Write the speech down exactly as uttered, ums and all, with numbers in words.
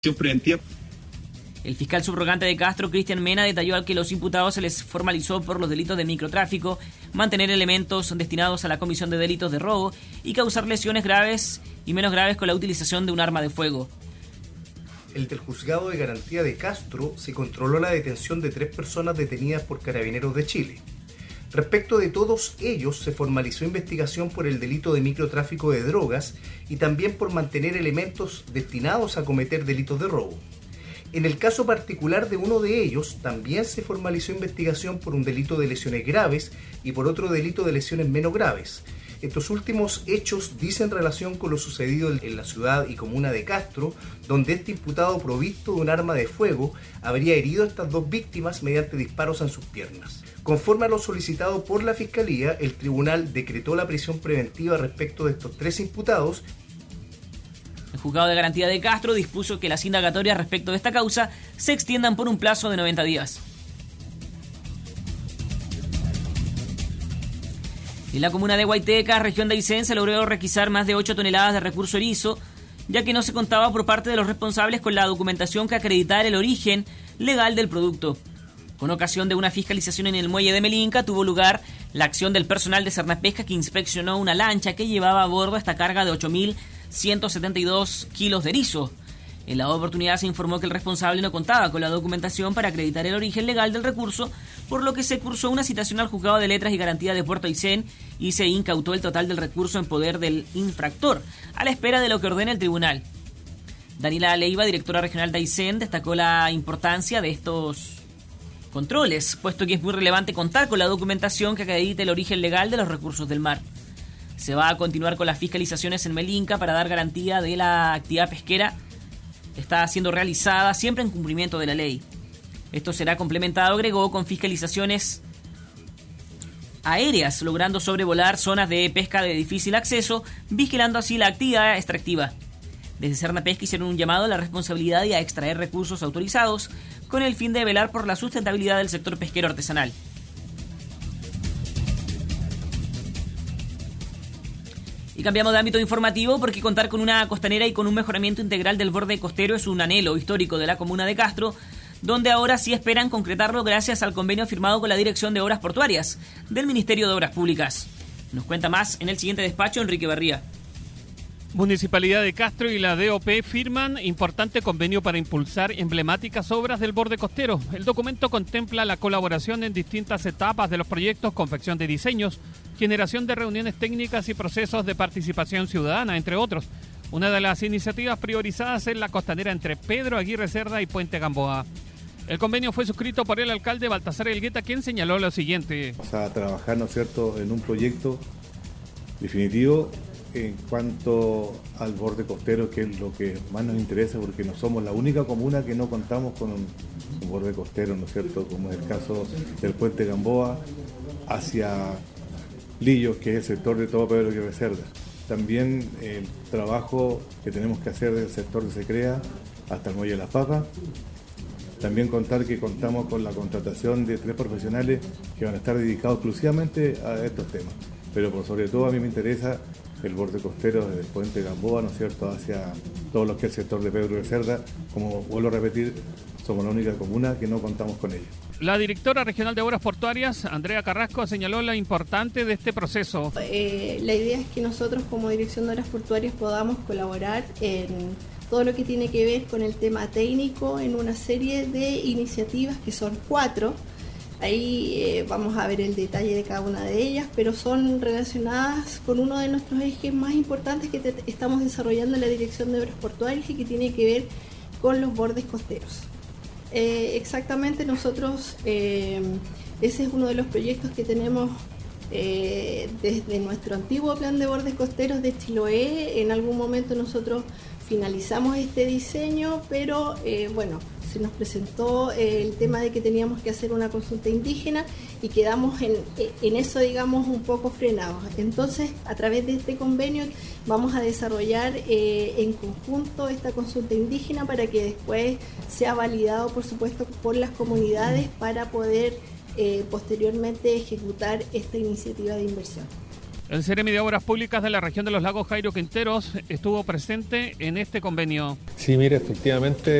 preventiva. El fiscal subrogante de Castro, Cristian Mena, detalló que los imputados se les formalizó por los delitos de microtráfico, mantener elementos destinados a la comisión de delitos de robo y causar lesiones graves y menos graves con la utilización de un arma de fuego. El del juzgado de garantía de Castro se controló la detención de tres personas detenidas por Carabineros de Chile. Respecto de todos ellos, se formalizó investigación por el delito de microtráfico de drogas y también por mantener elementos destinados a cometer delitos de robo. En el caso particular de uno de ellos, también se formalizó investigación por un delito de lesiones graves y por otro delito de lesiones menos graves. Estos últimos hechos dicen relación con lo sucedido en la ciudad y comuna de Castro, donde este imputado provisto de un arma de fuego habría herido a estas dos víctimas mediante disparos en sus piernas. Conforme a lo solicitado por la Fiscalía, el tribunal decretó la prisión preventiva respecto de estos tres imputados. El juzgado de garantía de Castro dispuso que las indagatorias respecto de esta causa se extiendan por un plazo de noventa días. En la comuna de Guaiteca, región de Aysén, se logró requisar más de ocho toneladas de recurso erizo, ya que no se contaba por parte de los responsables con la documentación que acreditara el origen legal del producto. Con ocasión de una fiscalización en el muelle de Melinca, tuvo lugar la acción del personal de Cernapesca que inspeccionó una lancha que llevaba a bordo esta carga de ocho mil ciento setenta y dos kilos de erizo. En la oportunidad se informó que el responsable no contaba con la documentación para acreditar el origen legal del recurso, por lo que se cursó una citación al Juzgado de Letras y Garantía de Puerto Aysén y se incautó el total del recurso en poder del infractor, a la espera de lo que ordene el tribunal. Daniela Leiva, directora regional de Aysén, destacó la importancia de estos controles, puesto que es muy relevante contar con la documentación que acredite el origen legal de los recursos del mar. Se va a continuar con las fiscalizaciones en Melinca para dar garantía de la actividad pesquera está siendo realizada siempre en cumplimiento de la ley. Esto será complementado, agregó, con fiscalizaciones aéreas, logrando sobrevolar zonas de pesca de difícil acceso, vigilando así la actividad extractiva. Desde Cernapesca hicieron un llamado a la responsabilidad y a extraer recursos autorizados con el fin de velar por la sustentabilidad del sector pesquero artesanal. Y cambiamos de ámbito informativo porque contar con una costanera y con un mejoramiento integral del borde costero es un anhelo histórico de la comuna de Castro, donde ahora sí esperan concretarlo gracias al convenio firmado con la Dirección de Obras Portuarias del Ministerio de Obras Públicas. Nos cuenta más en el siguiente despacho Enrique Barría. Municipalidad de Castro y la D O P firman importante convenio para impulsar emblemáticas obras del borde costero. El documento contempla la colaboración en distintas etapas de los proyectos, confección de diseños, generación de reuniones técnicas y procesos de participación ciudadana, entre otros. Una de las iniciativas priorizadas es la costanera entre Pedro Aguirre Cerda y Puente Gamboa. El convenio fue suscrito por el alcalde Baltasar Elgueta, quien señaló lo siguiente. Vamos a trabajar, ¿no es cierto?, en un proyecto definitivo en cuanto al borde costero, que es lo que más nos interesa, porque no somos la única comuna que no contamos con un, un borde costero, ¿no es cierto?, como es el caso del Puente Gamboa hacia Lillos, que es el sector de todo Pedro Aguirre Cerda. También el trabajo que tenemos que hacer del sector de Secrea hasta el Muelle de las Papas. También contar que contamos con la contratación de tres profesionales que van a estar dedicados exclusivamente a estos temas. Pero por sobre todo a mí me interesa el borde costero desde el Puente Gamboa, ¿no es cierto?, hacia todo lo que es el sector de Pedro de Cerda. Como vuelvo a repetir, somos la única comuna que no contamos con ello. La directora regional de Obras Portuarias, Andrea Carrasco, señaló lo importante de este proceso. Eh, la idea es que nosotros como Dirección de Obras Portuarias podamos colaborar en todo lo que tiene que ver con el tema técnico en una serie de iniciativas que son cuatro. Ahí eh, vamos a ver el detalle de cada una de ellas, pero son relacionadas con uno de nuestros ejes más importantes que te, estamos desarrollando en la Dirección de Obras Portuarias y que tiene que ver con los bordes costeros. Eh, exactamente nosotros, eh, ese es uno de los proyectos que tenemos eh, desde nuestro antiguo plan de bordes costeros de Chiloé. En algún momento nosotros finalizamos este diseño, pero eh, bueno, se nos presentó el tema de que teníamos que hacer una consulta indígena y quedamos en, en eso, digamos, un poco frenados. Entonces, a través de este convenio vamos a desarrollar eh, en conjunto esta consulta indígena para que después sea validado, por supuesto, por las comunidades para poder eh, posteriormente ejecutar esta iniciativa de inversión. El Ceremi de Obras Públicas de la región de los Lagos, Jairo Quinteros, estuvo presente en este convenio. Sí, mire, efectivamente